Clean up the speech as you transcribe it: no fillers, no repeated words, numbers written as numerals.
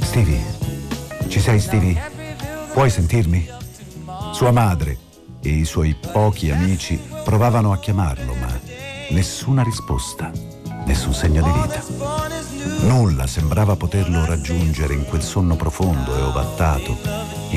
Stevie? Ci sei, Stevie? Puoi sentirmi? Sua madre e i suoi pochi amici provavano a chiamarlo, ma nessuna risposta, nessun segno di vita. Nulla sembrava poterlo raggiungere in quel sonno profondo e ovattato